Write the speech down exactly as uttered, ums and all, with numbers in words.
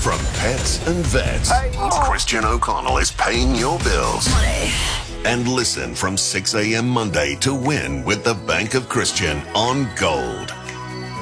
From pets and vets, Christian O'Connell is paying your bills. Money. And listen from six a.m. Monday to win with the Bank of Christian on Gold.